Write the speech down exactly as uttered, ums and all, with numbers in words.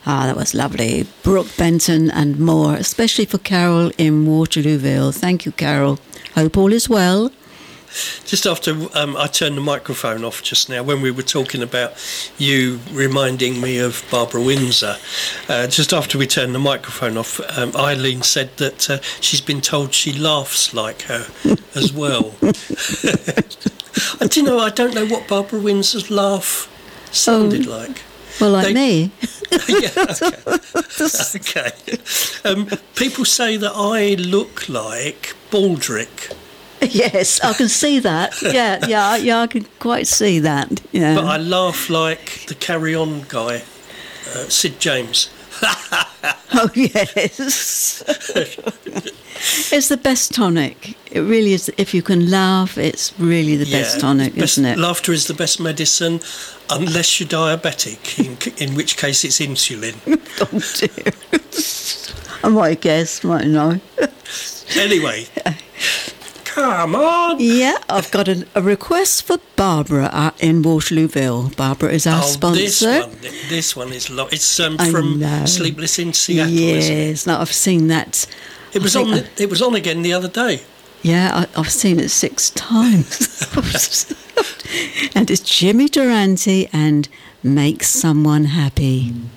Ah, that was lovely. Brooke Benton and more, especially for Carol in Waterlooville. Thank you, Carol. Hope all is well. Just after um, I turned the microphone off just now, when we were talking about you reminding me of Barbara Windsor, uh, just after we turned the microphone off, um, Eileen said that uh, she's been told she laughs like her as well. And do you know, I don't know what Barbara Windsor's laugh sounded oh, like. Well, like they, me. Yeah, okay. okay. Um, people say that I look like Baldrick. Yes, I can see that. Yeah, yeah, yeah, I can quite see that. Yeah. But I laugh like the Carry On guy, uh, Sid James. Oh, yes. It's the best tonic. It really is. If you can laugh, it's really the yeah, best tonic, best, isn't it? Laughter is the best medicine, unless you're diabetic, in, in which case it's insulin. Oh, dear. I might guess, might know. Anyway. Come on. Yeah, I've got a, a request for Barbara uh, in Waterlooville. Barbara is our oh, sponsor. This one, this one is lo- it's um, from Sleepless in Seattle. Yes, isn't it? no, I've seen that. It was on. The, it was on again the other day. Yeah, I, I've seen it six times. And it's Jimmy Durante and Make Someone Happy.